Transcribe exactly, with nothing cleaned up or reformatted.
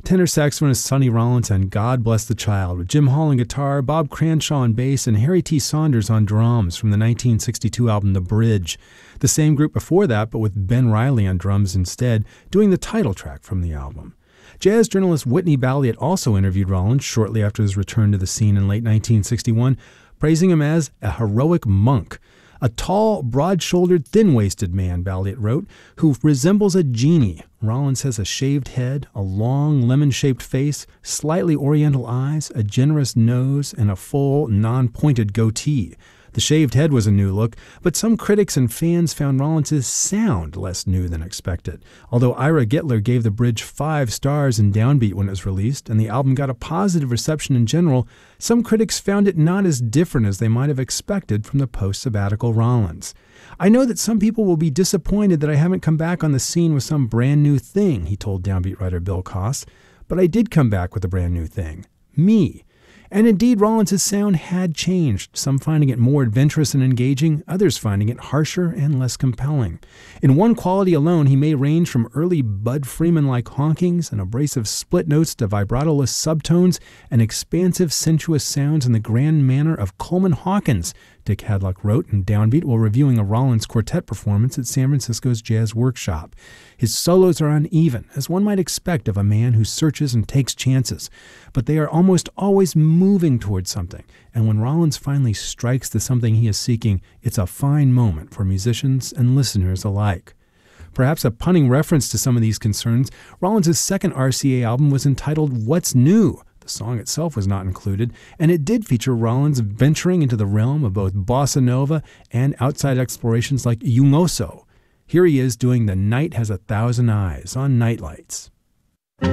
tenor saxophonist Sonny Rollins and God Bless the Child, with Jim Hall on guitar, Bob Cranshaw on bass, and Harry T. Saunders on drums from the nineteen sixty-two album The Bridge. The same group before that, but with Ben Riley on drums instead, doing the title track from the album. Jazz journalist Whitney Balliet also interviewed Rollins shortly after his return to the scene in late nineteen sixty-one, praising him as a heroic monk. A tall, broad-shouldered, thin-waisted man, Balliet wrote, who resembles a genie. Rollins has a shaved head, a long, lemon-shaped face, slightly oriental eyes, a generous nose, and a full, non-pointed goatee. The shaved head was a new look, but some critics and fans found Rollins' sound less new than expected. Although Ira Gitler gave The Bridge five stars in Downbeat when it was released, and the album got a positive reception in general, some critics found it not as different as they might have expected from the post-sabbatical Rollins. I know that some people will be disappointed that I haven't come back on the scene with some brand new thing, he told Downbeat writer Bill Koss, but I did come back with a brand new thing. Me. And indeed, Rollins' sound had changed, some finding it more adventurous and engaging, others finding it harsher and less compelling. In one quality alone, he may range from early Bud Freeman-like honkings and abrasive split notes to vibratoless subtones and expansive, sensuous sounds in the grand manner of Coleman Hawkins, Dick Hadlock wrote in Downbeat while reviewing a Rollins quartet performance at San Francisco's Jazz Workshop. His solos are uneven, as one might expect of a man who searches and takes chances, but they are almost always moving towards something, and when Rollins finally strikes the something he is seeking, it's a fine moment for musicians and listeners alike. Perhaps a punning reference to some of these concerns, Rollins' second R C A album was entitled What's New? The song itself was not included, and it did feature Rollins venturing into the realm of both bossa nova and outside explorations like Jungoso. Here he is doing The Night Has a Thousand Eyes on Nightlights.